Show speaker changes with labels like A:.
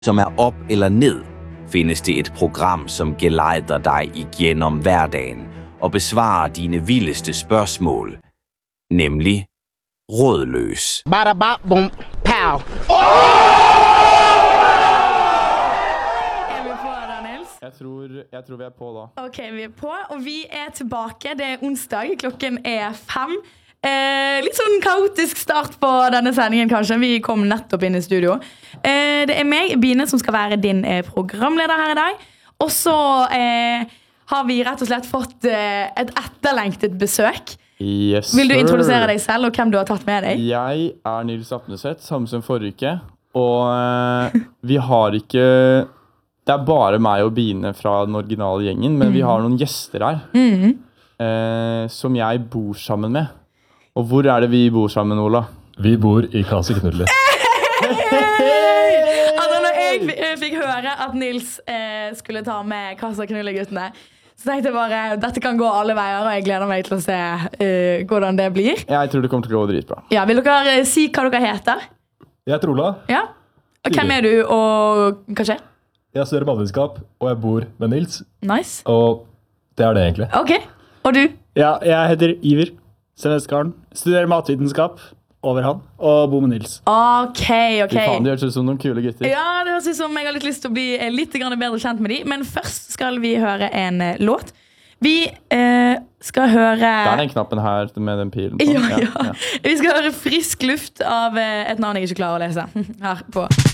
A: som op eller ned, findes det et program, som gelejder dig igennem hverdagen og besvarer dine vildeste spørgsmål, nemlig Rådløs.
B: Bada bop boom pow.
C: Er vi på da, Nils?
D: Jeg tror vi på da.
C: Ok, vi på, og vi tilbake. Det onsdag, klokken 5. Litt sånn kaotisk start på denne sendingen, kanskje. Vi kom nettopp inn i studio. Det meg, Bine, som skal være din programleder her i dag. Og så har vi rett og slett fått et etterlengtet besøk.
D: Yes,
C: Vil du
D: sir.
C: introdusere deg selv og hvem du har tatt med deg?
D: Jeg Nils Apneseth, samme som forrige uke. Og vi har ikke... Det bare meg og Bine fra den originale gjengen, men vi har noen gjester her. Som jeg bor sammen med. Og hvor det vi bor sammen, Ola?
E: Vi bor i Casa Knudler.
C: Altså, når jeg fikk høre at Nils skulle ta med Casa Knulleguttene, så tenkte jeg bare, dette kan gå alle veier, og jeg gleder meg til å se hvordan det blir.
D: Jeg tror det kommer til å gå dritbra.
C: Ja, vil dere si hva dere heter?
E: Jeg heter Ola.
C: Ja? Og hvem du, og hva skjer?
E: Jeg studerer matvitenskap, og jeg bor med Nils.
C: Nice.
E: Og det det egentlig.
C: Ok, og du?
F: Ja, jeg heter Iver Selvesgarden. Studerer matvitenskap over han, og bor med Nils.
C: Ok.
D: Fy faen, de høres ut som noen kule gutter.
C: Ja, det høres ut som jeg har litt lyst til å bli litt bedre kjent med de. Men først skal vi høre en låt. Vi skal høre...
D: Det den knappen her med den pilen på.
C: Ja. Vi skal høre Frisk luft av et navn jeg ikke klarer å lese. Her på